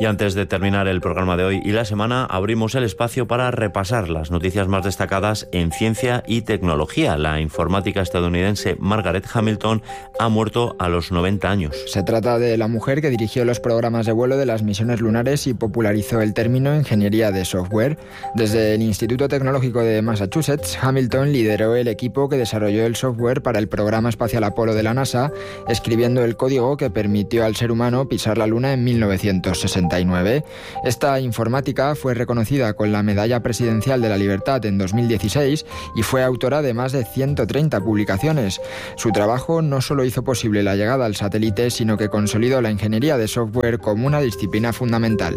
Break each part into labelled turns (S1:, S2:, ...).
S1: Y antes de terminar el programa de hoy y la semana, abrimos el espacio para repasar las noticias más destacadas en ciencia y tecnología. La informática estadounidense Margaret Hamilton ha muerto a los 90 años.
S2: Se trata de la mujer que dirigió los programas de vuelo de las misiones lunares y popularizó el término ingeniería de software. Desde el Instituto Tecnológico de Massachusetts, Hamilton lideró el equipo que desarrolló el software para el programa espacial Apolo de la NASA, escribiendo el código que permitió al ser humano pisar la Luna en 1969. Esta informática fue reconocida con la Medalla Presidencial de la Libertad en 2016 y fue autora de más de 130 publicaciones. Su trabajo no solo hizo posible la llegada al satélite, sino que consolidó la ingeniería de software como una disciplina fundamental.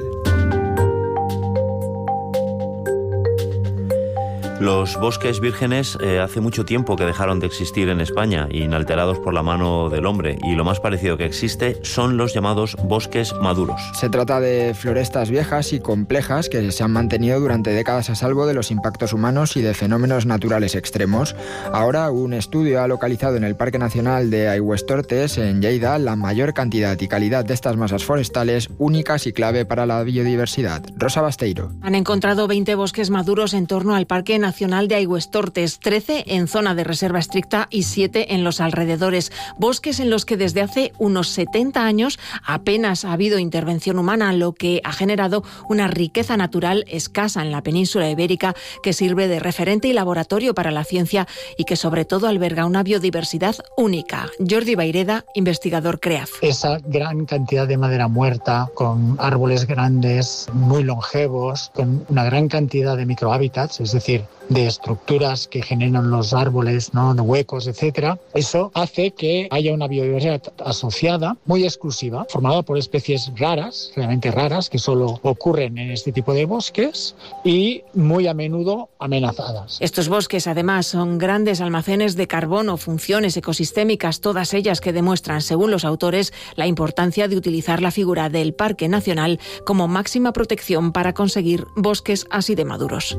S1: Los bosques vírgenes hace mucho tiempo que dejaron de existir en España, inalterados por la mano del hombre, y lo más parecido que existe son los llamados bosques maduros.
S2: Se trata de florestas viejas y complejas que se han mantenido durante décadas a salvo de los impactos humanos y de fenómenos naturales extremos. Ahora, un estudio ha localizado en el Parque Nacional de Aigüestortes, en Lleida, la mayor cantidad y calidad de estas masas forestales únicas y clave para la biodiversidad. Rosa Basteiro.
S3: Han encontrado 20 bosques maduros en torno al Parque Nacional de Aigüestortes, 13 en zona de reserva estricta y 7 en los alrededores. Bosques en los que desde hace unos 70 años apenas ha habido intervención humana, lo que ha generado una riqueza natural escasa en la península ibérica que sirve de referente y laboratorio para la ciencia y que sobre todo alberga una biodiversidad única. Jordi Baireda, investigador CREAF.
S4: Esa gran cantidad de madera muerta, con árboles grandes, muy longevos, con una gran cantidad de microhábitats, es decir, de estructuras que generan los árboles, ¿no?, de huecos, etcétera. Eso hace que haya una biodiversidad asociada, muy exclusiva, formada por especies raras, realmente raras, que solo ocurren en este tipo de bosques y muy a menudo amenazadas.
S3: Estos bosques, además, son grandes almacenes de carbono, funciones ecosistémicas, todas ellas que demuestran, según los autores, la importancia de utilizar la figura del Parque Nacional como máxima protección para conseguir bosques así de maduros.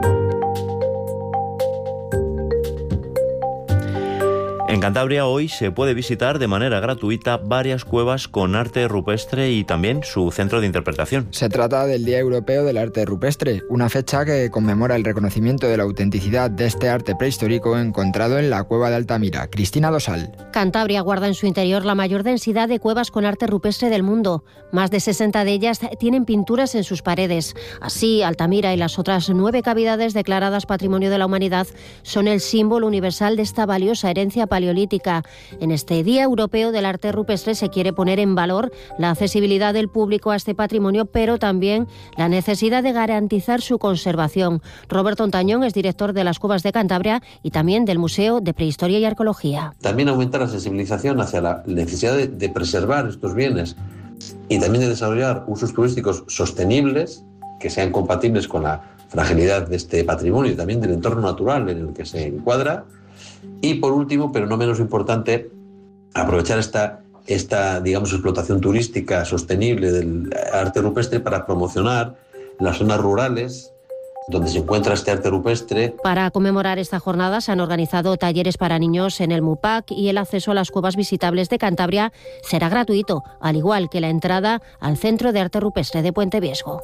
S1: En Cantabria hoy se puede visitar de manera gratuita varias cuevas con arte rupestre y también su centro de interpretación.
S2: Se trata del Día Europeo del Arte Rupestre, una fecha que conmemora el reconocimiento de la autenticidad de este arte prehistórico encontrado en la cueva de Altamira. Cristina Dosal.
S5: Cantabria guarda en su interior la mayor densidad de cuevas con arte rupestre del mundo. Más de 60 de ellas tienen pinturas en sus paredes. Así, Altamira y las otras 9 cavidades declaradas Patrimonio de la Humanidad son el símbolo universal de esta valiosa herencia paleolítica. En este Día Europeo del Arte Rupestre se quiere poner en valor la accesibilidad del público a este patrimonio, pero también la necesidad de garantizar su conservación. Roberto Ontañón es director de las Cuevas de Cantabria y también del Museo de Prehistoria y Arqueología.
S6: También aumenta la sensibilización hacia la necesidad de preservar estos bienes y también de desarrollar usos turísticos sostenibles que sean compatibles con la fragilidad de este patrimonio y también del entorno natural en el que se encuadra. Y por último, pero no menos importante, aprovechar esta digamos, explotación turística sostenible del arte rupestre para promocionar las zonas rurales donde se encuentra este arte rupestre.
S5: Para conmemorar esta jornada se han organizado talleres para niños en el MUPAC y el acceso a las cuevas visitables de Cantabria será gratuito, al igual que la entrada al Centro de Arte Rupestre de Puente Viesgo.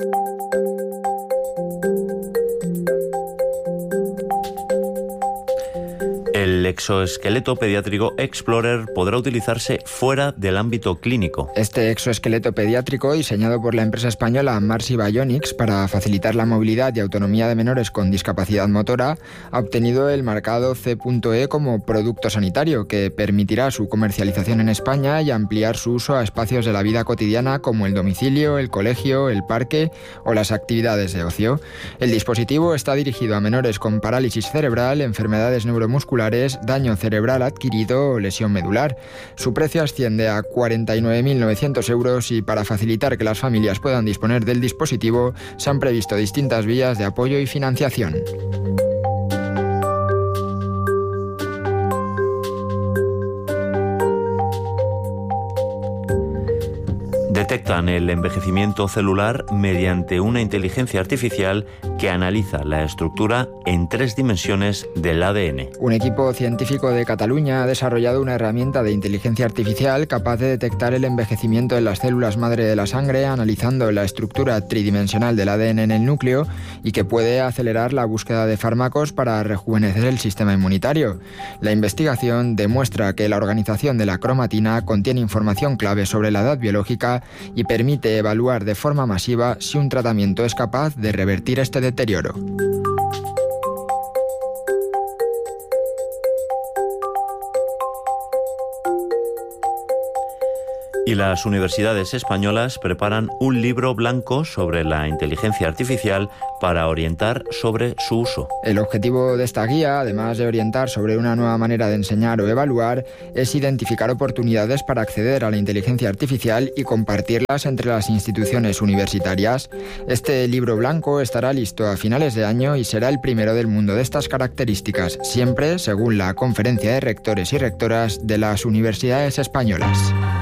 S1: El exoesqueleto pediátrico Explorer podrá utilizarse fuera del ámbito clínico.
S2: Este exoesqueleto pediátrico, diseñado por la empresa española Marsi Bionics para facilitar la movilidad y autonomía de menores con discapacidad motora, ha obtenido el marcado CE como producto sanitario, que permitirá su comercialización en España y ampliar su uso a espacios de la vida cotidiana como el domicilio, el colegio, el parque o las actividades de ocio. El dispositivo está dirigido a menores con parálisis cerebral, enfermedades neuromusculares, daño cerebral adquirido o lesión medular. Su precio asciende a 49.900 euros y para facilitar que las familias puedan disponer del dispositivo se han previsto distintas vías de apoyo y financiación.
S1: Detectan el envejecimiento celular mediante una inteligencia artificial que analiza la estructura en 3 dimensiones del ADN.
S2: Un equipo científico de Cataluña ha desarrollado una herramienta de inteligencia artificial capaz de detectar el envejecimiento en las células madre de la sangre, analizando la estructura tridimensional del ADN en el núcleo, y que puede acelerar la búsqueda de fármacos para rejuvenecer el sistema inmunitario. La investigación demuestra que la organización de la cromatina contiene información clave sobre la edad biológica y permite evaluar de forma masiva si un tratamiento es capaz de revertir este deterioro.
S1: Y las universidades españolas preparan un libro blanco sobre la inteligencia artificial para orientar sobre su uso.
S2: El objetivo de esta guía, además de orientar sobre una nueva manera de enseñar o evaluar, es identificar oportunidades para acceder a la inteligencia artificial y compartirlas entre las instituciones universitarias. Este libro blanco estará listo a finales de año y será el primero del mundo de estas características, siempre según la Conferencia de Rectores y Rectoras de las Universidades Españolas.